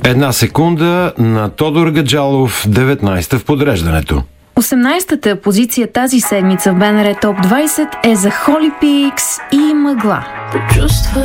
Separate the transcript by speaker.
Speaker 1: Една секунда на Тодор Гаджалов, 19-та в подреждането.
Speaker 2: 18-та позиция тази седмица в БНР Топ 20 е за Holy Peaks и Мъгла.
Speaker 3: Прочувства